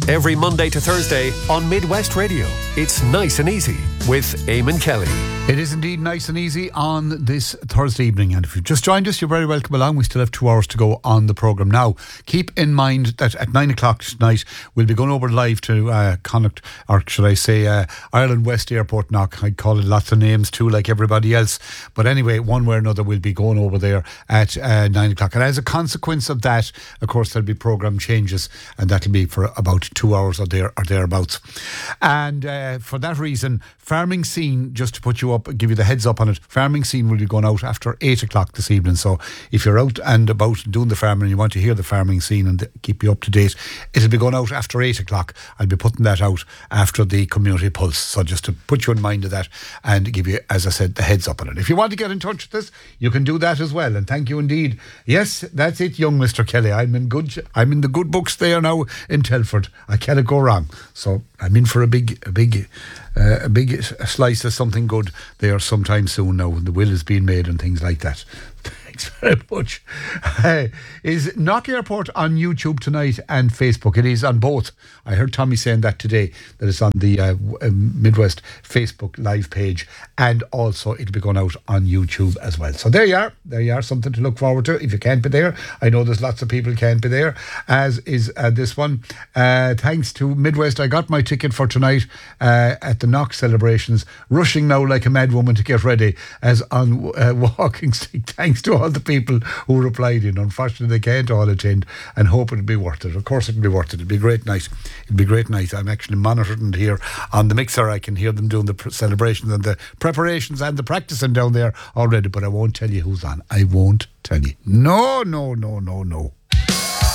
every Monday to Thursday on Midwest Radio. It's Nice and Easy with Eamon Kelly. It is indeed nice and easy on this Thursday evening, and if you've just joined us, you're very welcome along. We still have 2 hours to go on the programme. Now, keep in mind that at 9 o'clock tonight we'll be going over live to Connacht, or should I say Ireland West Airport Knock. I call it lots of names too, like everybody else, but anyway, one way or another we'll be going over there at 9 o'clock, and as a consequence of that, of course, there'll be programme changes, and that'll be for about 2 hours or thereabouts. And for that reason, Farming Scene, just to put you up, give you the heads up on it, Farming Scene will be going out after 8 o'clock this evening. So if you're out and about doing the farming and you want to hear the Farming Scene and keep you up to date, it'll be going out after 8 o'clock. I'll be putting that out after the Community Pulse. So just to put you in mind of that and give you, as I said, the heads up on it. If you want to get in touch with us, you can do that as well. And thank you indeed. Yes, that's it, young Mr. Kelly. I'm in the good books there now in Telford. I cannot go wrong. So I'm in for a big slice of something good there sometime soon now, when the will is being made and things like that. Thanks very much. Is Knock Airport on YouTube tonight and Facebook? It is on both. I heard Tommy saying that today, that it's on the Midwest Facebook live page, and also it'll be going out on YouTube as well. So there you are, something to look forward to if you can't be there. I know there's lots of people can't be there, as is this one. Thanks to Midwest, I got my ticket for tonight at the Knock celebrations, rushing now like a mad woman to get ready as on walking stick. Thanks to all the people who replied in. Unfortunately, they can't all attend, and hope it'll be worth it. Of course it'll be worth it. It'll be a great night. I'm actually monitoring it here on the mixer. I can hear them doing the celebrations and the preparations and the practicing down there already, but I won't tell you who's on. I won't tell you. No.